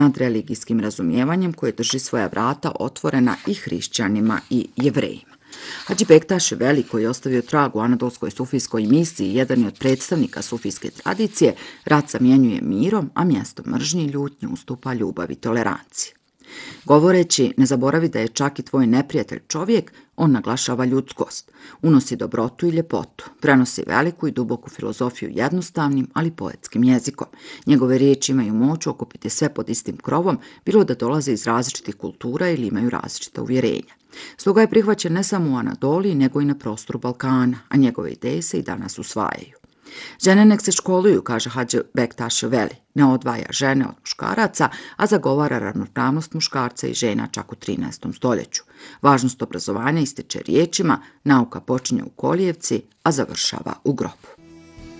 nad religijskim razumijevanjem koje drži svoja vrata otvorena i hrišćanima i jevrejima. Hadži Bektaš Veli, koji je ostavio trag u anadolskoj sufijskoj misiji, jedan je od predstavnika sufijske tradicije, rat zamjenjuje mirom, a mjesto mržnji i ljutnji ustupa ljubavi i toleranciji. Govoreći, ne zaboravi da je čak i tvoj neprijatelj čovjek, on naglašava ljudskost, unosi dobrotu i ljepotu, prenosi veliku i duboku filozofiju jednostavnim, ali poetskim jezikom. Njegove riječi imaju moć okupiti sve pod istim krovom, bilo da dolaze iz različitih kultura ili imaju različita uvjerenja. Stoga je prihvaćen ne samo u Anadoliji, nego i na prostoru Balkana, a njegove ideje se i danas usvajaju. Žene nek se školuju, kaže Hadži Bektaš Veli, ne odvaja žene od muškaraca, a zagovara ravnopravnost muškarca i žena čak u 13. stoljeću. Važnost obrazovanja ističe riječima: nauka počinje u kolijevci, a završava u grobu.